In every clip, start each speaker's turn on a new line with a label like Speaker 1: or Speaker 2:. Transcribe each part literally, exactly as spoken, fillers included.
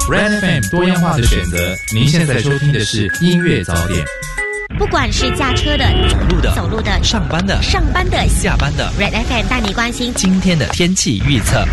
Speaker 1: Red F M 多样化的选择，您现在收听的是音乐早点。
Speaker 2: 不管是驾车的、
Speaker 3: 走路的、
Speaker 2: 走路的、
Speaker 3: 上班的、
Speaker 2: 上班的、
Speaker 3: 下班的
Speaker 2: ，Red F M 带你关心
Speaker 3: 今天的天气预测。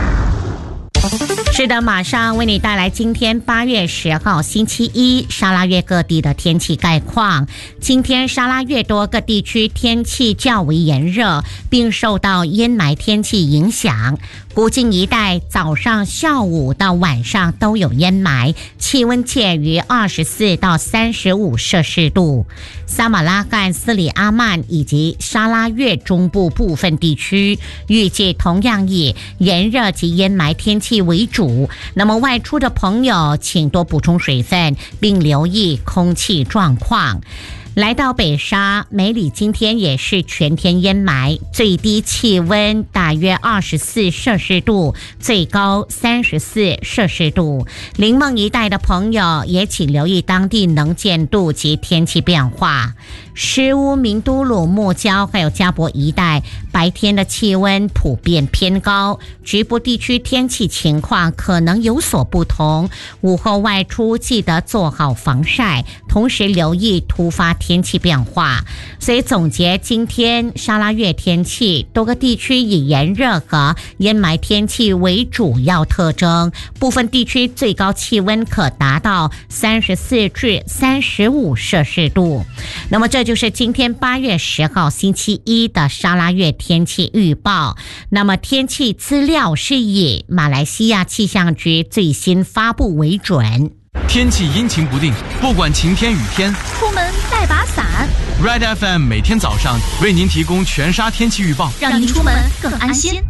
Speaker 2: 是的，马上为你带来今天八月十号星期一沙拉越各地的天气概况。今天沙拉越多个地区天气较为炎热，并受到烟霾天气影响。古晋一带早上、下午到晚上都有烟霾，气温介于二十四到三十五摄氏度。撒马拉干、斯里阿曼以及沙拉越中部部分地区预计同样以炎热及烟霾天气为主。那么外出的朋友请多补充水分，并留意空气状况。来到北沙，梅里今天也是全天烟霾，最低气温大约二十四摄氏度，最高三十四摄氏度。林梦一带的朋友也请留意当地能见度及天气变化。石屋、明都鲁、木礁还有加博一带白天的气温普遍偏高，局部地区天气情况可能有所不同。午后外出记得做好防晒，同时留意突发天气变化。所以总结今天沙拉越天气，多个地区以炎热和烟霾天气为主要特征，部分地区最高气温可达到三十四至三十五摄氏度。那么这就是今天八月十号星期一的沙拉越天气预报。那么天气资料是以马来西亚气象局最新发布为准。
Speaker 4: 天气阴晴不定，不管晴天雨天，
Speaker 5: 出门带把伞。
Speaker 4: Red F M 每天早上为您提供全沙天气预报，
Speaker 5: 让您出门更安心。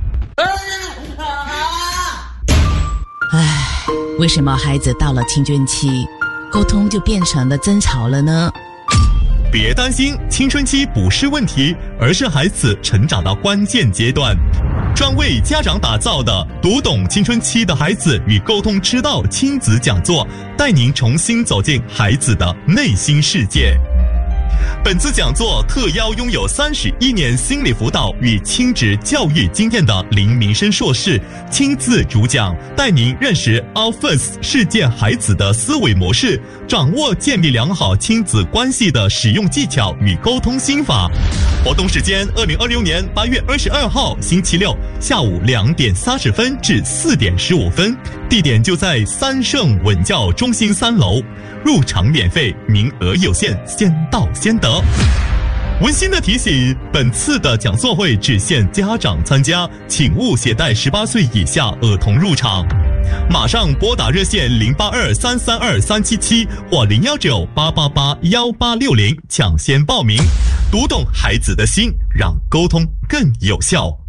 Speaker 6: 唉，为什么孩子到了青春期，沟通就变成了争吵了呢？
Speaker 7: 别担心，青春期不是问题，而是孩子成长的关键阶段。专为家长打造的读懂青春期的孩子与沟通之道亲子讲座，带您重新走进孩子的内心世界。本次讲座特邀拥有三十一年心理辅导与亲职教育经验的林明生硕士亲自主讲，带您认识 Our First 事件孩子的思维模式，掌握建立良好亲子关系的使用技巧与沟通心法。活动时间：二零二六年八月二十二号星期六下午两点三十分至四点十五分，地点就在三圣文教中心三楼。入场免费，名额有限，先到先得。温馨的提醒，本次的讲座会只限家长参加，请勿携带十八岁以下儿童入场。马上拨打热线零八二三三二三七七或零幺九八八八幺八六零抢先报名，读懂孩子的心，让沟通更有效。